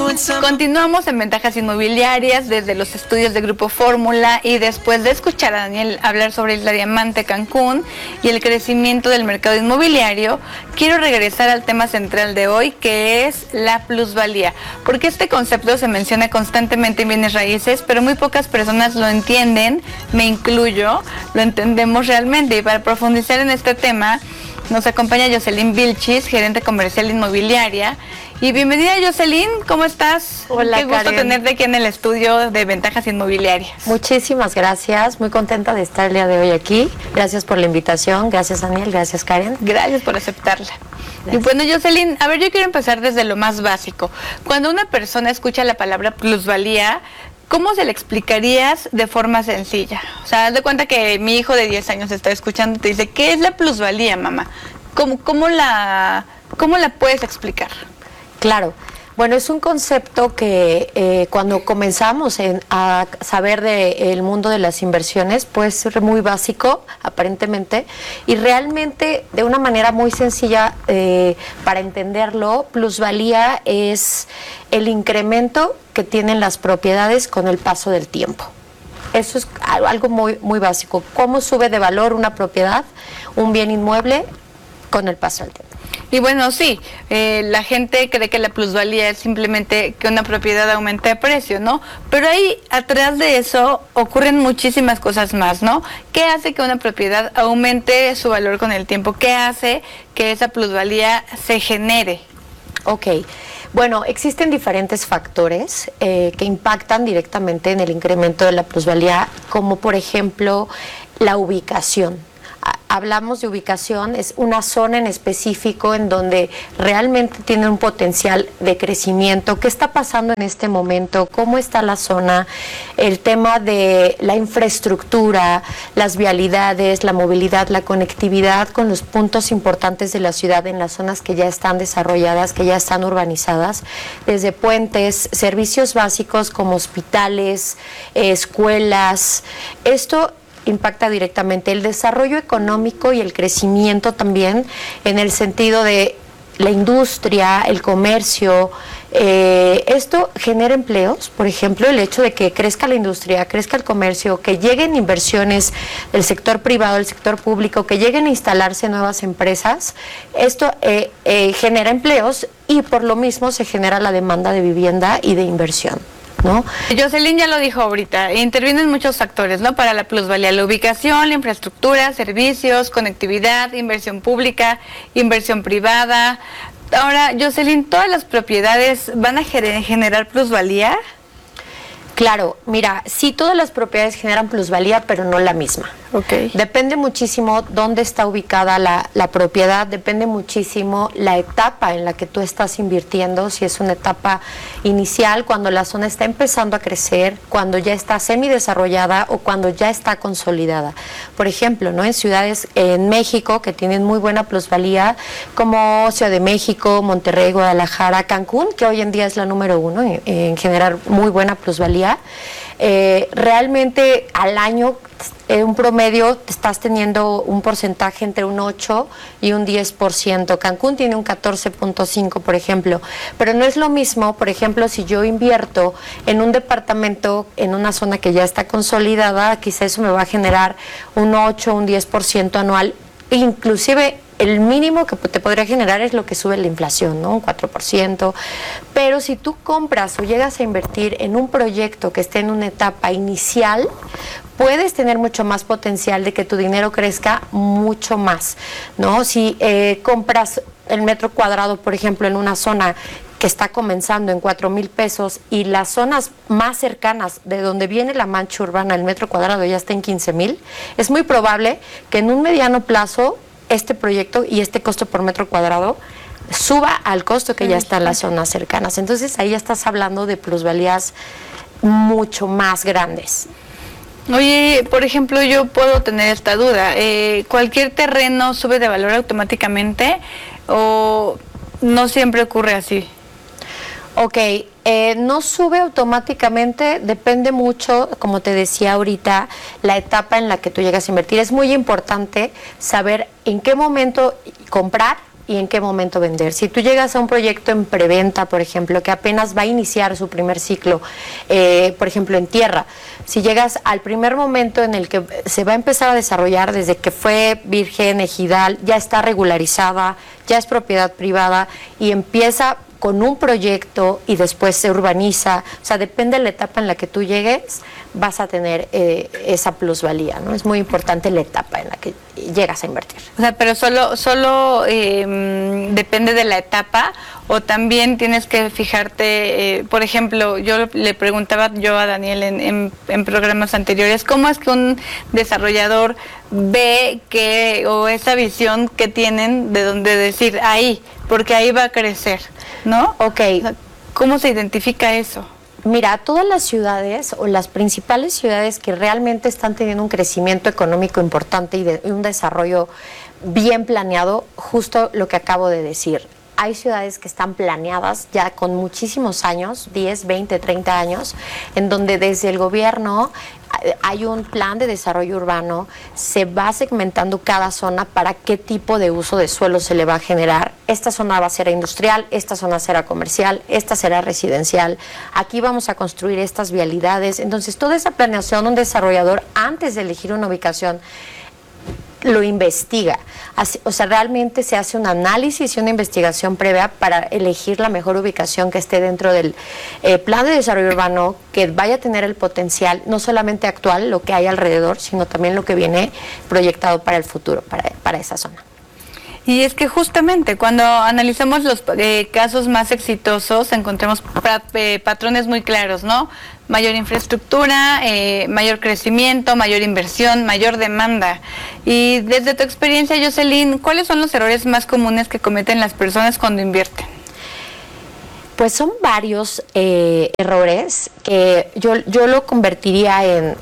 Continuamos en Ventajas Inmobiliarias desde los estudios de Grupo Fórmula y después de escuchar a Daniel hablar sobre Isla Diamante, Cancún y el crecimiento del mercado inmobiliario, quiero regresar al tema central de hoy, que es la plusvalía, porque este concepto se menciona constantemente en bienes raíces, pero muy pocas personas lo entienden, me incluyo, lo entendemos realmente. Y para profundizar en este tema nos acompaña Jocelyn Vilchis, gerente comercial inmobiliaria. Y bienvenida, Jocelyn, ¿cómo estás? Hola, qué gusto Karen. tenerte aquí en el estudio de Ventajas Inmobiliarias. Muchísimas gracias, muy contenta de estar el día de hoy aquí. Gracias por la invitación, gracias Daniel, gracias Karen. Gracias por aceptarla. Gracias. Y bueno, Jocelyn, a ver, yo quiero empezar desde lo más básico. Cuando una persona escucha la palabra plusvalía, ¿cómo se le explicarías de forma sencilla? O sea, haz de cuenta que mi hijo de 10 años está escuchando y te dice, ¿qué es la plusvalía, mamá? ¿Cómo la puedes explicar? Claro, bueno, es un concepto que cuando comenzamos a saber del mundo de las inversiones, puede ser muy básico, aparentemente, y realmente de una manera muy sencilla para entenderlo, plusvalía es el incremento que tienen las propiedades con el paso del tiempo. Eso es algo muy, muy básico. ¿Cómo sube de valor una propiedad, un bien inmueble, con el paso del tiempo? Y bueno, sí, la gente cree que la plusvalía es simplemente que una propiedad aumente de precio, ¿no? Pero ahí atrás de eso ocurren muchísimas cosas más, ¿no? ¿Qué hace que una propiedad aumente su valor con el tiempo? ¿Qué hace que esa plusvalía se genere? Ok, bueno, existen diferentes factores que impactan directamente en el incremento de la plusvalía, como por ejemplo la ubicación. Hablamos de ubicación, es una zona en específico en donde realmente tiene un potencial de crecimiento. ¿Qué está pasando en este momento? ¿Cómo está la zona? El tema de la infraestructura, las vialidades, la movilidad, la conectividad con los puntos importantes de la ciudad en las zonas que ya están desarrolladas, que ya están urbanizadas, desde puentes, servicios básicos como hospitales, escuelas. Esto impacta directamente el desarrollo económico y el crecimiento también, en el sentido de la industria, el comercio. Esto genera empleos, por ejemplo, el hecho de que crezca la industria, crezca el comercio, que lleguen inversiones del sector privado, del sector público, que lleguen a instalarse nuevas empresas. Esto genera empleos y por lo mismo se genera la demanda de vivienda y de inversión, ¿no? Jocelyn ya lo dijo ahorita, intervienen muchos factores, ¿no? Para la plusvalía, la ubicación, la infraestructura, servicios, conectividad, inversión pública, inversión privada. Ahora, Jocelyn, ¿todas las propiedades van a generar plusvalía? Claro, mira, sí, todas las propiedades generan plusvalía, pero no la misma. Okay. Depende muchísimo dónde está ubicada la propiedad, depende muchísimo la etapa en la que tú estás invirtiendo, si es una etapa inicial, cuando la zona está empezando a crecer, cuando ya está semidesarrollada o cuando ya está consolidada. Por ejemplo, ¿no? En ciudades en México que tienen muy buena plusvalía, como Ciudad de México, Monterrey, Guadalajara, Cancún, que hoy en día es la número 1 en generar muy buena plusvalía. Realmente al año un promedio estás teniendo un porcentaje entre un 8 y un 10%. Cancún tiene un 14.5, por ejemplo, pero no es lo mismo, por ejemplo, si yo invierto en un departamento en una zona que ya está consolidada, quizá eso me va a generar un 8, un 10% anual, inclusive el mínimo que te podría generar es lo que sube la inflación, ¿no? Un 4%. Pero si tú compras o llegas a invertir en un proyecto que esté en una etapa inicial, puedes tener mucho más potencial de que tu dinero crezca mucho más, ¿no? Si compras el metro cuadrado, por ejemplo, en una zona que está comenzando en 4,000 pesos y las zonas más cercanas de donde viene la mancha urbana, el metro cuadrado ya está en 15,000, es muy probable que en un mediano plazo este proyecto y este costo por metro cuadrado suba al costo que ya está en las zonas cercanas. Entonces ahí ya estás hablando de plusvalías mucho más grandes. Oye, por ejemplo, yo puedo tener esta duda. ¿Cualquier terreno sube de valor automáticamente o no siempre ocurre así? Ok, no sube automáticamente, depende mucho, como te decía ahorita, la etapa en la que tú llegas a invertir. Es muy importante saber en qué momento comprar y en qué momento vender. Si tú llegas a un proyecto en preventa, por ejemplo, que apenas va a iniciar su primer ciclo, por ejemplo, en tierra, si llegas al primer momento en el que se va a empezar a desarrollar desde que fue virgen, ejidal, ya está regularizada, ya es propiedad privada y empieza con un proyecto y después se urbaniza, o sea, depende de la etapa en la que tú llegues, vas a tener esa plusvalía, ¿no? Es muy importante la etapa en la que llegas a invertir. O sea, pero solo depende de la etapa, o también tienes que fijarte, por ejemplo, yo le preguntaba a Daniel en programas anteriores, ¿cómo es que un desarrollador ve o esa visión que tienen de donde decir ahí, porque ahí va a crecer, ¿no? Ok. O sea, ¿cómo se identifica eso? Mira, todas las ciudades o las principales ciudades que realmente están teniendo un crecimiento económico importante y un desarrollo bien planeado, justo lo que acabo de decir. Hay ciudades que están planeadas ya con muchísimos años, 10, 20, 30 años, en donde desde el gobierno hay un plan de desarrollo urbano, se va segmentando cada zona para qué tipo de uso de suelo se le va a generar. Esta zona va a ser industrial, esta zona será comercial, esta será residencial, aquí vamos a construir estas vialidades. Entonces, toda esa planeación, un desarrollador, antes de elegir una ubicación, lo investiga. O sea, realmente se hace un análisis y una investigación previa para elegir la mejor ubicación que esté dentro del plan de desarrollo urbano, que vaya a tener el potencial, no solamente actual, lo que hay alrededor, sino también lo que viene proyectado para el futuro, para esa zona. Y es que justamente cuando analizamos los casos más exitosos encontramos patrones muy claros, ¿no? Mayor infraestructura, mayor crecimiento, mayor inversión, mayor demanda. Y desde tu experiencia, Jocelyn, ¿cuáles son los errores más comunes que cometen las personas cuando invierten? Pues son varios errores que yo lo convertiría en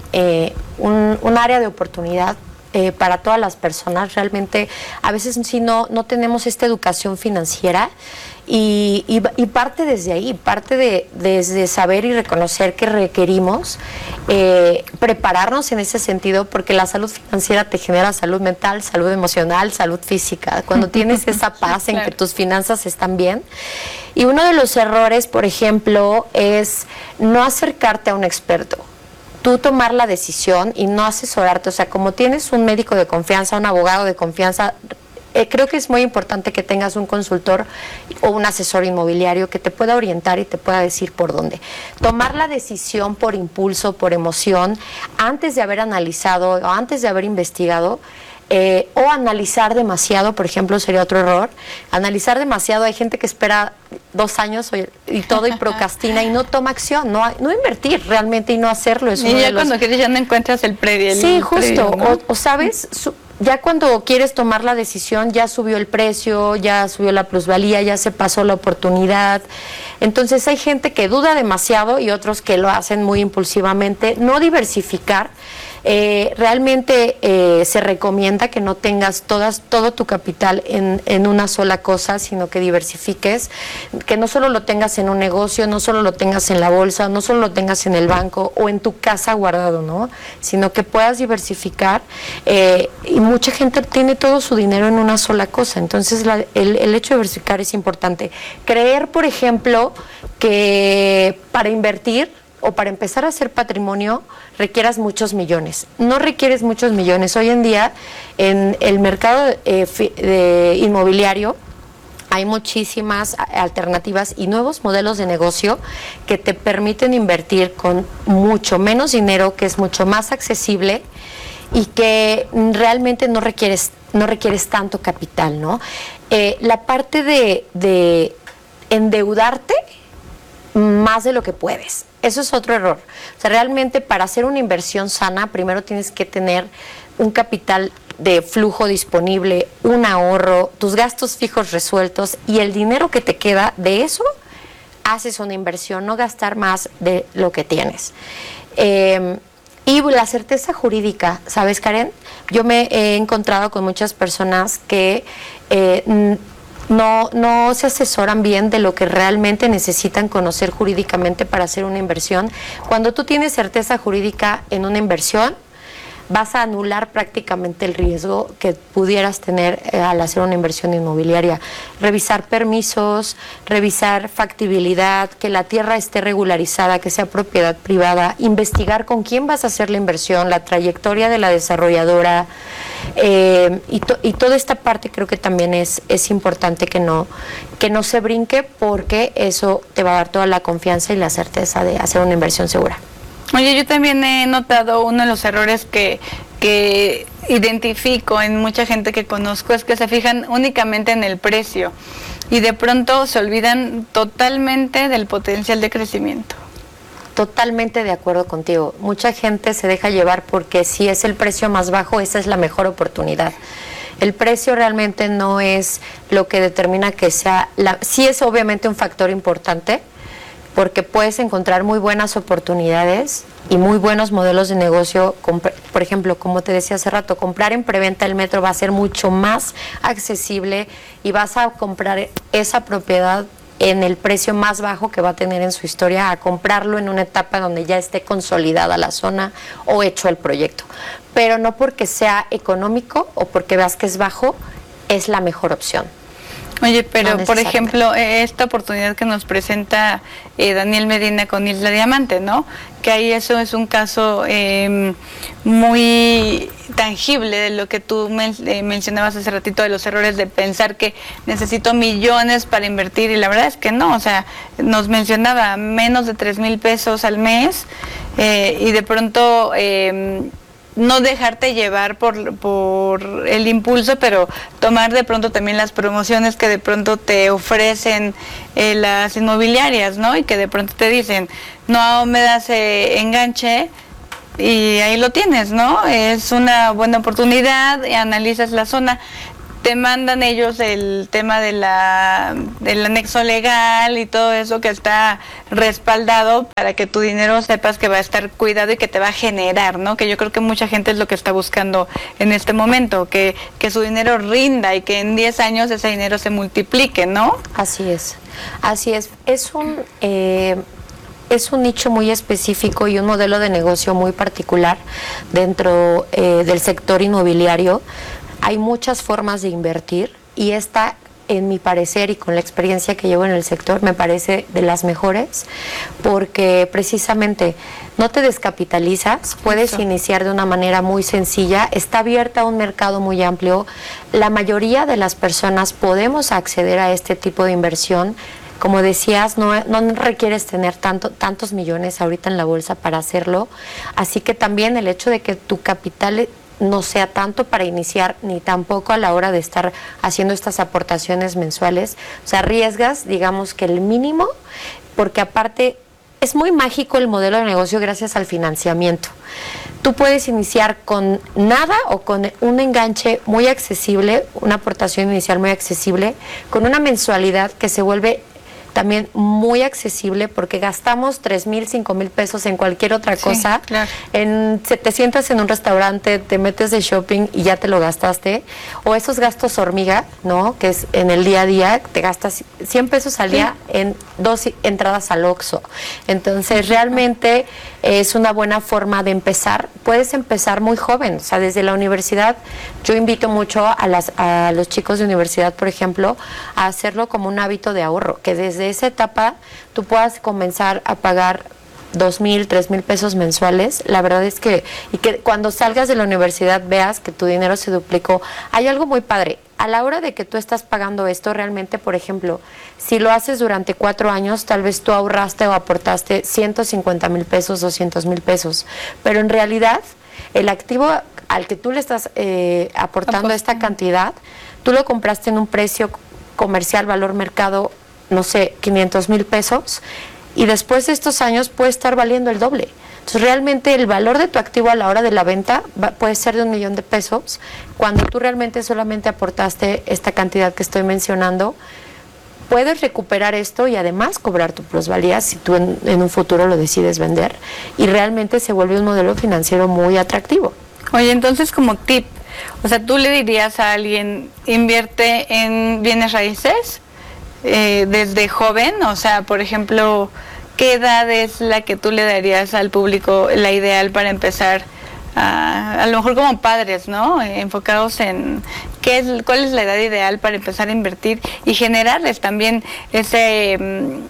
un área de oportunidad para todas las personas. Realmente a veces si no tenemos esta educación financiera y parte desde ahí, desde saber y reconocer que requerimos prepararnos en ese sentido, porque la salud financiera te genera salud mental, salud emocional, salud física. Cuando tienes esa paz en claro, que tus finanzas están bien. Y uno de los errores, por ejemplo, es no acercarte a un experto. Tú tomar la decisión y no asesorarte, o sea, como tienes un médico de confianza, un abogado de confianza, creo que es muy importante que tengas un consultor o un asesor inmobiliario que te pueda orientar y te pueda decir por dónde. Tomar la decisión por impulso, por emoción, antes de haber analizado o antes de haber investigado, o analizar demasiado, por ejemplo, sería otro error. Analizar demasiado, hay gente que espera 2 años y todo y procrastina y no toma acción, no invertir realmente y no hacerlo. Es y ya cuando quieres ya no encuentras el predio. Sí, justo, ¿no? o sabes, ya cuando quieres tomar la decisión ya subió el precio, ya subió la plusvalía, ya se pasó la oportunidad. Entonces hay gente que duda demasiado y otros que lo hacen muy impulsivamente. No diversificar. Realmente se recomienda que no tengas todo tu capital en una sola cosa, sino que diversifiques, que no solo lo tengas en un negocio, no solo lo tengas en la bolsa, no solo lo tengas en el banco o en tu casa guardado, ¿no? Sino que puedas diversificar, y mucha gente tiene todo su dinero en una sola cosa. Entonces el hecho de diversificar es importante. Creer, por ejemplo, que para invertir o para empezar a hacer patrimonio requieras muchos millones. No requieres muchos millones. Hoy en día en el mercado inmobiliario hay muchísimas alternativas y nuevos modelos de negocio que te permiten invertir con mucho menos dinero, que es mucho más accesible y que realmente no requieres tanto capital, ¿no? La parte de endeudarte más de lo que puedes. Eso es otro error. O sea, realmente para hacer una inversión sana, primero tienes que tener un capital de flujo disponible, un ahorro, tus gastos fijos resueltos y el dinero que te queda de eso, haces una inversión, no gastar más de lo que tienes. Y la certeza jurídica, ¿sabes, Karen? Yo me he encontrado con muchas personas que no se asesoran bien de lo que realmente necesitan conocer jurídicamente para hacer una inversión. Cuando tú tienes certeza jurídica en una inversión, vas a anular prácticamente el riesgo que pudieras tener al hacer una inversión inmobiliaria. Revisar permisos, revisar factibilidad, que la tierra esté regularizada, que sea propiedad privada, investigar con quién vas a hacer la inversión, la trayectoria de la desarrolladora, y toda esta parte creo que también es importante que no se brinque, porque eso te va a dar toda la confianza y la certeza de hacer una inversión segura. Oye, yo también he notado uno de los errores que identifico en mucha gente que conozco, es que se fijan únicamente en el precio y de pronto se olvidan totalmente del potencial de crecimiento. Totalmente de acuerdo contigo. Mucha gente se deja llevar porque si es el precio más bajo, esa es la mejor oportunidad. El precio realmente no es lo que determina que sea, sí es obviamente un factor importante, porque puedes encontrar muy buenas oportunidades y muy buenos modelos de negocio. Por ejemplo, como te decía hace rato, comprar en preventa el metro va a ser mucho más accesible y vas a comprar esa propiedad en el precio más bajo que va a tener en su historia, a comprarlo en una etapa donde ya esté consolidada la zona o hecho el proyecto. Pero no porque sea económico o porque veas que es bajo, es la mejor opción. Oye, pero por ejemplo, esta oportunidad que nos presenta Daniel Medina con Isla Diamante, ¿no? Que ahí eso es un caso muy tangible de lo que tú mencionabas hace ratito, de los errores de pensar que necesito millones para invertir, y la verdad es que no. O sea, nos mencionaba menos de 3,000 pesos al mes, y de pronto no dejarte llevar por el impulso, pero tomar de pronto también las promociones que de pronto te ofrecen las inmobiliarias, ¿no? Y que de pronto te dicen, no me das enganche, y ahí lo tienes, ¿no? Es una buena oportunidad, y analizas la zona. Te mandan ellos el tema del anexo legal y todo eso que está respaldado para que tu dinero sepas que va a estar cuidado y que te va a generar, ¿no? Que yo creo que mucha gente es lo que está buscando en este momento, que su dinero rinda y que en 10 años ese dinero se multiplique, ¿no? Así es, así es. Es un nicho muy específico y un modelo de negocio muy particular dentro del sector inmobiliario. Hay muchas formas de invertir y esta, en mi parecer y con la experiencia que llevo en el sector, me parece de las mejores, porque precisamente no te descapitalizas, puedes iniciar de una manera muy sencilla, está abierta a un mercado muy amplio, la mayoría de las personas podemos acceder a este tipo de inversión. Como decías, no requieres tener tantos millones ahorita en la bolsa para hacerlo, así que también el hecho de que tu capital no sea tanto para iniciar, ni tampoco a la hora de estar haciendo estas aportaciones mensuales. O sea, arriesgas, digamos que el mínimo, porque aparte es muy mágico el modelo de negocio gracias al financiamiento. Tú puedes iniciar con nada o con un enganche muy accesible, una aportación inicial muy accesible, con una mensualidad que se vuelve también muy accesible, porque gastamos 3,000, 5,000 pesos en cualquier otra cosa. Claro. Te sientas en un restaurante, te metes de shopping y ya te lo gastaste. O esos gastos hormiga, ¿no? Que es en el día a día, te gastas 100 pesos al día en 2 entradas al Oxxo. Entonces, realmente es una buena forma de empezar. Puedes empezar muy joven, o sea, desde la universidad. Yo invito mucho a los chicos de universidad, por ejemplo, a hacerlo como un hábito de ahorro, que desde esa etapa tú puedas comenzar a pagar 2,000, 3,000 pesos mensuales. La verdad es que cuando salgas de la universidad veas que tu dinero se duplicó. Hay algo muy padre. A la hora de que tú estás pagando esto, realmente, por ejemplo, si lo haces durante 4 años, tal vez tú ahorraste o aportaste 150,000 pesos, 200,000 pesos. Pero en realidad, el activo al que tú le estás aportando esta cantidad, tú lo compraste en un precio comercial, valor mercado, no sé, 500,000 pesos, y después de estos años puede estar valiendo el doble. Entonces, realmente el valor de tu activo a la hora de la venta puede ser de 1,000,000 de pesos, cuando tú realmente solamente aportaste esta cantidad que estoy mencionando. Puedes recuperar esto y además cobrar tu plusvalía si tú en un futuro lo decides vender, y realmente se vuelve un modelo financiero muy atractivo. Oye, entonces, como tip, o sea, tú le dirías a alguien, invierte en bienes raíces desde joven. O sea, por ejemplo, ¿qué edad es la que tú le darías al público la ideal para empezar a lo mejor como padres, ¿no? Enfocados en cuál es la edad ideal para empezar a invertir y generarles también ese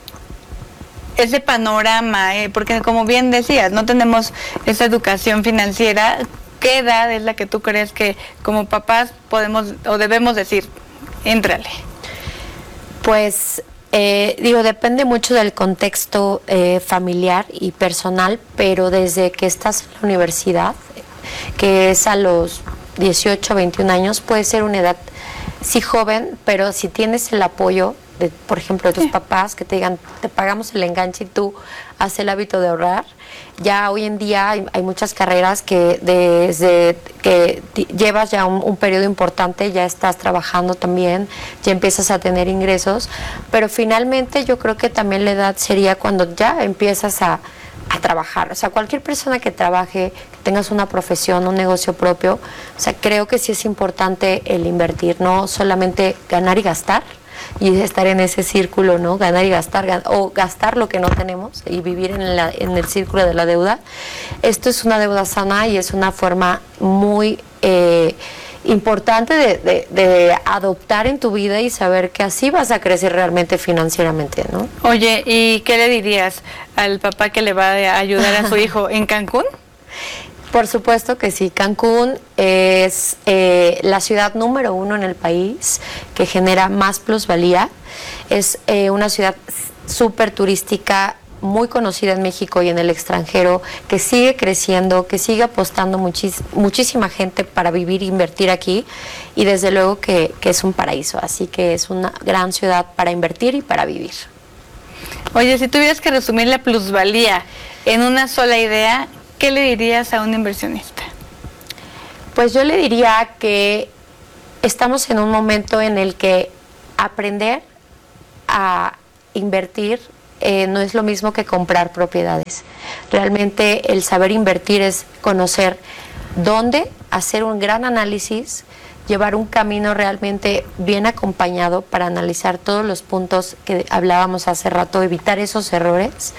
panorama, porque como bien decías, no tenemos esa educación financiera. ¿Qué edad es la que tú crees que como papás podemos o debemos decir, éntrale? Pues depende mucho del contexto familiar y personal, pero desde que estás en la universidad, que es a los 18, 21 años, puede ser una edad sí joven, pero si tienes el apoyo de, por ejemplo, de tus papás que te digan, te pagamos el enganche y tú haces el hábito de ahorrar. Ya hoy en día hay muchas carreras que desde que llevas ya un periodo importante, ya estás trabajando también, ya empiezas a tener ingresos, pero finalmente yo creo que también la edad sería cuando ya empiezas a trabajar. O sea, cualquier persona que trabaje, que tengas una profesión, un negocio propio, o sea, creo que sí es importante el invertir, no solamente ganar y gastar, y estar en ese círculo, ¿no? Ganar y gastar, o gastar lo que no tenemos y vivir en el círculo de la deuda. Esto es una deuda sana y es una forma muy importante de adoptar en tu vida y saber que así vas a crecer realmente financieramente, ¿no? Oye, ¿y qué le dirías al papá que le va a ayudar a su hijo en Cancún? Por supuesto que sí. Cancún es la ciudad número 1 en el país que genera más plusvalía. Es una ciudad súper turística, muy conocida en México y en el extranjero, que sigue creciendo, que sigue apostando muchísima gente para vivir e invertir aquí, y desde luego que es un paraíso. Así que es una gran ciudad para invertir y para vivir. Oye, si tuvieras que resumir la plusvalía en una sola idea, ¿qué le dirías a un inversionista? Pues yo le diría que estamos en un momento en el que aprender a invertir no es lo mismo que comprar propiedades. Realmente el saber invertir es conocer dónde, hacer un gran análisis, llevar un camino realmente bien acompañado para analizar todos los puntos que hablábamos hace rato, evitar esos errores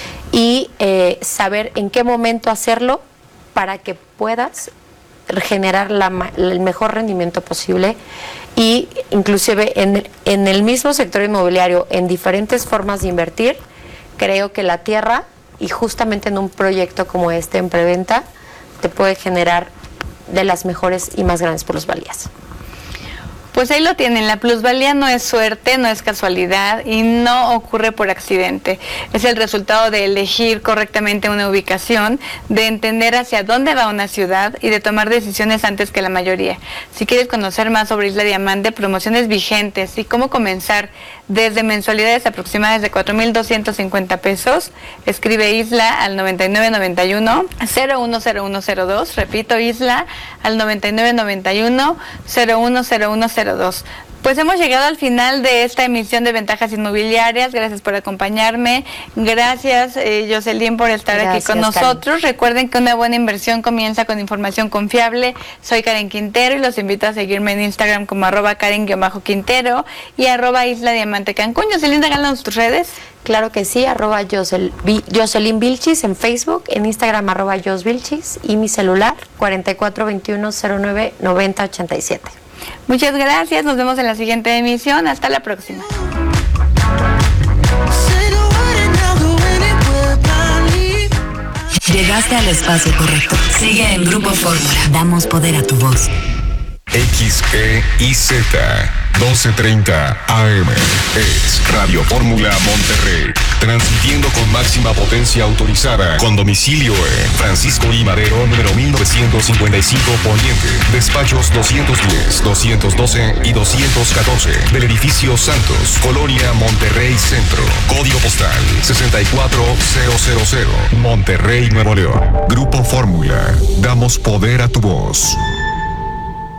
y saber en qué momento hacerlo para que puedas generar el mejor rendimiento posible, y inclusive en el mismo sector inmobiliario, en diferentes formas de invertir. Creo que la tierra, y justamente en un proyecto como este en preventa, te puede generar de las mejores y más grandes plusvalías. Pues ahí lo tienen, la plusvalía no es suerte, no es casualidad y no ocurre por accidente. Es el resultado de elegir correctamente una ubicación, de entender hacia dónde va una ciudad y de tomar decisiones antes que la mayoría. Si quieres conocer más sobre Isla Diamante, promociones vigentes y cómo comenzar desde mensualidades aproximadas de 4,250 pesos, escribe Isla al 9991-010102, repito, Isla al 9991-010102. Pues hemos llegado al final de esta emisión de Ventajas Inmobiliarias. Gracias por acompañarme. Gracias, Jocelyn, por estar aquí con nosotros. Karen. Recuerden que una buena inversión comienza con información confiable. Soy Karen Quintero y los invito a seguirme en Instagram como @Karen_Quintero y @Isla Diamante Cancún. Jocelyn, regálanos tus redes. Claro que sí, @Jocelyn Vilchis en Facebook, en Instagram @JosVilchis, y mi celular 4421099087. Muchas gracias, nos vemos en la siguiente emisión. Hasta la próxima. Llegaste al espacio correcto. Sigue en Grupo Fórmula. Damos poder a tu voz. XEIZ 1230 AM es Radio Fórmula Monterrey, transmitiendo con máxima potencia autorizada, con domicilio en Francisco I. Madero, número 1955 Poniente, despachos 210, 212 y 214 del edificio Santos, Colonia Monterrey Centro, código postal 64000, Monterrey, Nuevo León. Grupo Fórmula, damos poder a tu voz.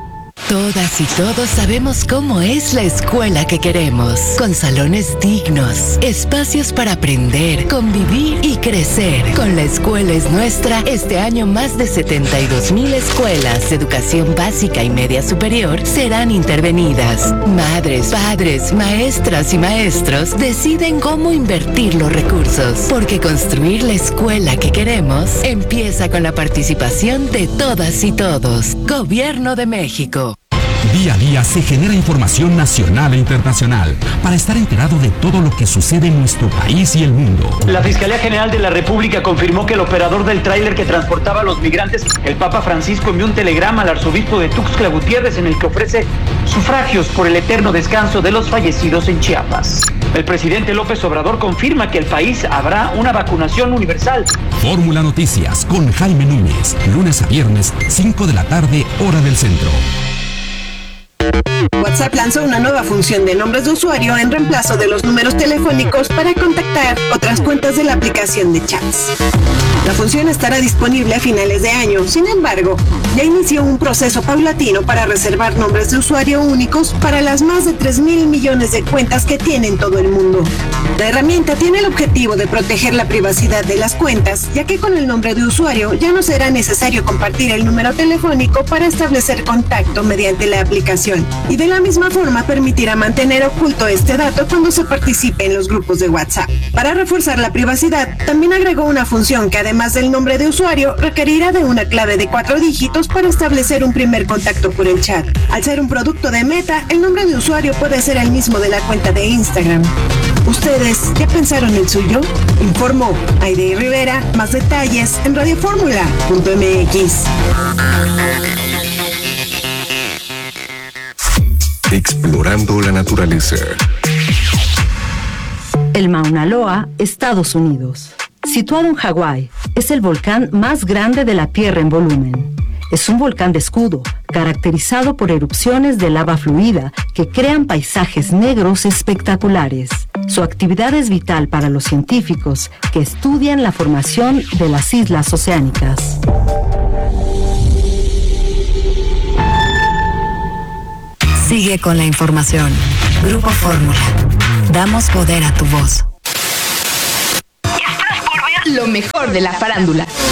Todas y todos sabemos cómo es la escuela que queremos, con salones dignos, espacios para aprender, convivir y crecer. Con La Escuela es Nuestra, este año más de 72,000 escuelas de educación básica y media superior serán intervenidas. Madres, padres, maestras y maestros deciden cómo invertir los recursos, porque construir la escuela que queremos empieza con la participación de todas y todos. Gobierno de México. Día a día se genera información nacional e internacional para estar enterado de todo lo que sucede en nuestro país y el mundo. La Fiscalía General de la República confirmó que el operador del tráiler que transportaba a los migrantes, el Papa Francisco, envió un telegrama al arzobispo de Tuxtla Gutiérrez en el que ofrece sufragios por el eterno descanso de los fallecidos en Chiapas. El presidente López Obrador confirma que el país habrá una vacunación universal. Fórmula Noticias con Jaime Núñez, lunes a viernes, 5 de la tarde, hora del centro. WhatsApp lanzó una nueva función de nombres de usuario en reemplazo de los números telefónicos para contactar otras cuentas de la aplicación de chats. La función estará disponible a finales de año, sin embargo, ya inició un proceso paulatino para reservar nombres de usuario únicos para las más de 3,000 millones de cuentas que tiene en todo el mundo. La herramienta tiene el objetivo de proteger la privacidad de las cuentas, ya que con el nombre de usuario ya no será necesario compartir el número telefónico para establecer contacto mediante la aplicación, y de la misma forma permitirá mantener oculto este dato cuando se participe en los grupos de WhatsApp. Para reforzar la privacidad, también agregó una función que además del nombre de usuario requerirá de una clave de 4 dígitos para establecer un primer contacto por el chat. Al ser un producto de Meta, el nombre de usuario puede ser el mismo de la cuenta de Instagram. ¿Ustedes ya pensaron el suyo? Informó Aide Rivera. Más detalles en radioformula.mx. Explorando la naturaleza. El Mauna Loa, Estados Unidos. Situado en Hawái, es el volcán más grande de la Tierra en volumen. Es un volcán de escudo, caracterizado por erupciones de lava fluida que crean paisajes negros espectaculares. Su actividad es vital para los científicos que estudian la formación de las islas oceánicas. Sigue con la información. Grupo Fórmula. Damos poder a tu voz. Lo mejor de la farándula.